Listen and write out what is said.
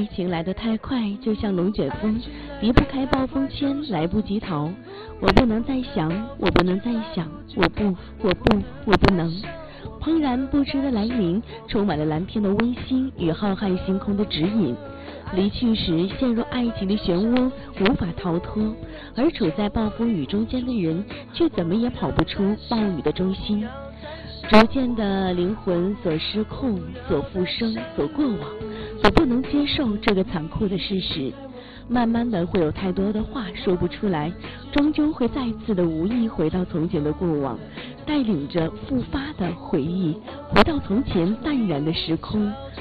爱情来得太快，就像龙卷风，离不开暴风圈，来不及逃。我不能再想，我不能再想，我不能。怦然不知的来临，充满了蓝天的温馨与浩瀚星空的指引。离去时陷入爱情的漩涡，无法逃脱，而处在暴风雨中间的人，却怎么也跑不出暴雨的中心。逐渐的灵魂所失控，所复生，所过往，所不能接受这个残酷的事实。慢慢的会有太多的话说不出来，终究会再次的无意回到从前的过往，带领着复发的回忆，回到从前淡然的时空，